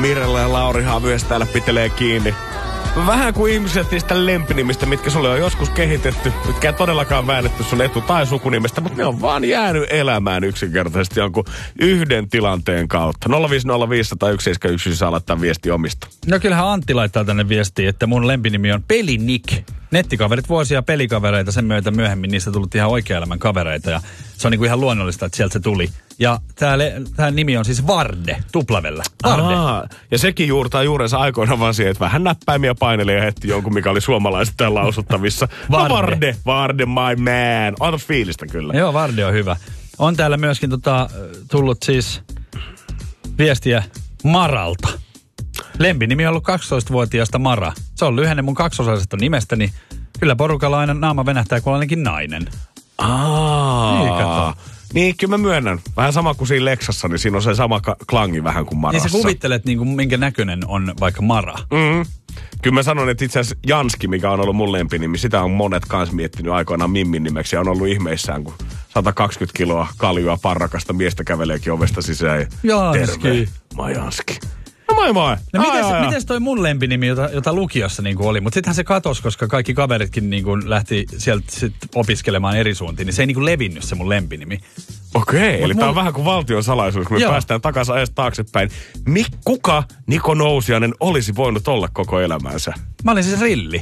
Mirella ja Laurihan myös täällä pitelee kiinni. Vähän kuin ihmiset niistä lempinimistä, mitkä sulle on joskus kehitetty, mitkä ei todellakaan väännetty sun etu- tai sukunimestä, mutta ne on vaan jäänyt elämään yksinkertaisesti jonkun yhden tilanteen kautta. 050501711 saa laittaa viesti omista. No kyllähän Antti laittaa tänne viestiä, että mun lempinimi on Pelinik. Nettikaverit vuosia pelikavereita, sen myötä myöhemmin niistä tullut ihan oikea-elämän kavereita ja se on niinku ihan luonnollista, että sieltä se tuli. Ja tää nimi on siis Varde, tuplavella. Varde. Ja sekin juurtaa juurensa aikoinaan vaan siihen, että vähän näppäimiä paineli ja heti jonkun, mikä oli suomalaisittain lausuttavissa. Varde. Varde, my man. Otat fiilistä kyllä. Joo, Varde on hyvä. On täällä myöskin tullut siis viestiä Maralta. Lempinimi on ollut 12-vuotiaasta Mara. Se on lyhenne mun kaksosaisesta nimestäni. Kyllä porukalla aina naama venähtää, kun on ainakin nainen. Niin, kato. Niin, kyllä mä myönnän. Vähän sama kuin siinä Lexassa, niin siinä on se sama klangi vähän kuin Marassa. Niin sä kuvittelet, niin kuin, minkä näköinen on vaikka Mara. Kyllä mä sanon, että itse asiassa Janski, mikä on ollut mun lempinimi, sitä on monet kans miettinyt aikoinaan Mimmin nimeksi ja on ollut ihmeissään, kun 120 kiloa kaljua parrakasta miestä käveleekin ovesta sisään. Janski. Terve, mä Janski. No moi. No mites toi mun lempinimi, jota lukiossa niinku oli, mutta sittenhän se katosi, koska kaikki kaveritkin niinku lähti sieltä sit opiskelemaan eri suuntiin, niin se ei niinku levinnyt se mun lempinimi. Okei, eli tää on vähän kuin valtion salaisuus, kun me päästään takaisin ajasta taaksepäin. Kuka Niko Nousiainen olisi voinut olla koko elämänsä? Mä olin siis Rilli.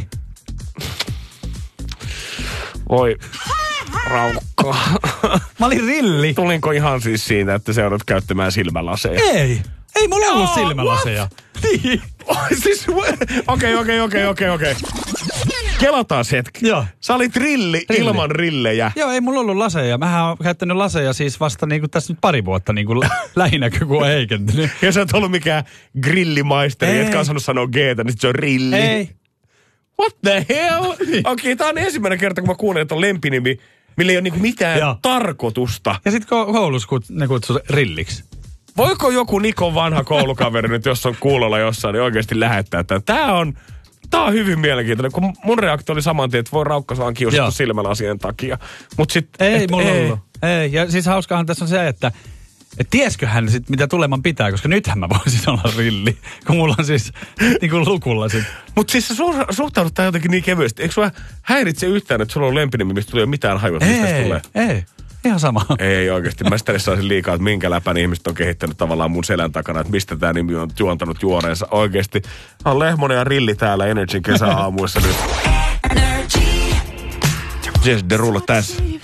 Voi raukka. Mä olin Rilli. Tulinko ihan siis siitä, että se joudut käyttämään silmälaseja? Ei mulla ollut silmälaseja. Niin. Siis, okei. Kelataan hetki. Joo. Sä olit rilli ilman rillejä. Joo, ei mulla ollut laseja. Mähän oon käyttänyt laseja siis vasta niinku tässä nyt pari vuotta niinku lähinäkö, kun on heikentynyt. Ja sä et ollut mikään grillimaisteri, etkä osannut sanoa G-tä, niin se on rilli. Ei. What the hell? Okei, tää on ensimmäinen kerta, kun mä kuulen, että on lempinimi, millä ei ole niinku mitään tarkoitusta. Ja sit koulussa ne kutsuu rilliksi. Voiko joku Nikon vanha koulukaveri nyt, jos on kuulolla jossain, niin oikeasti lähettää tämän? Tää on hyvin mielenkiintoinen, kun mun reaktio oli saman tien, että voi raukka vaan kiusattu silmälasien takia. Mut sit, ei mulla ollut. Ei, ja siis hauskaahan tässä on se, että tiesköhän sit mitä tuleman pitää, koska nythän mä voisin olla rilli, kun mulla on siis niinku lukulla sit. Mut siis sä suhtaudut tää jotenkin niin kevyesti. Eikö sua häiritse yhtään, että sulla on lempinimi, mistä tulee mitään hajua, mistä se tulee? Ei. Ihan sama. Ei oikeasti. Mä stressaisin liikaa, että minkä läpän ihmiset on kehittänyt tavallaan mun selän takana, että mistä tää nimi on juontanut juoreensa. Oikeasti. On Lehmonen ja Rilli täällä Energyn kesäaamuissa nyt. Jess Derulo tässä.